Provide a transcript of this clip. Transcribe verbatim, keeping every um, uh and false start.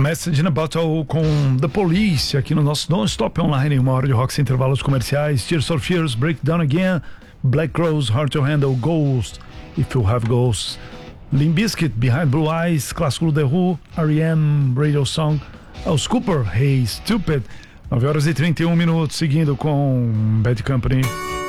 Message in a Bottle com The Police aqui no nosso Don't Stop Online, uma hora de rock sem intervalos comerciais. Tears for Fears, Break Down Again, Black Crowes, Hard to Handle, Ghost, If You Have Ghosts, Limp Bizkit, Behind Blue Eyes, clássico do The Who, R E M, Radio Song, Alice Cooper, Hey Stupid. Nove horas e trinta e um minutos, seguindo com Bad Company.